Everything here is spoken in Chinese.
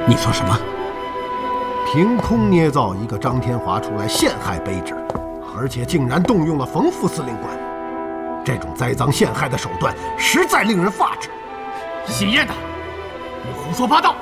你说什么？ 凭空捏造一个张天华出来陷害卑职，而且竟然动用了冯副司令官，这种栽赃陷害的手段实在令人发指。 姓叶的，你胡说八道！